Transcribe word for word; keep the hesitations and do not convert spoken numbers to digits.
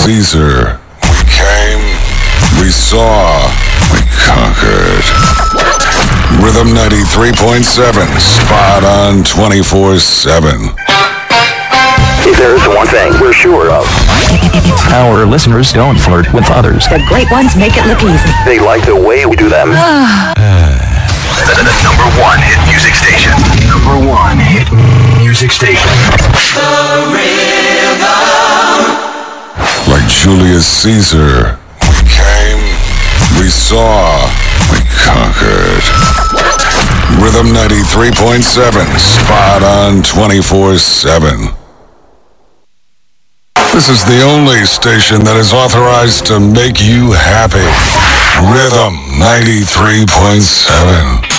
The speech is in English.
Caesar. We came, we saw, we conquered. Rhythm ninety-three point seven, spot on twenty-four seven. If there's one thing we're sure of, our listeners don't flirt with others. The great ones make it look easy. They like the way we do them. the, the, the number one hit music station. Number one hit music station. The Rhythm. Like Julius Caesar, we came, we saw, we conquered. Rhythm ninety-three point seven, spot on twenty-four seven. This is the only station that is authorized to make you happy. Rhythm ninety-three point seven.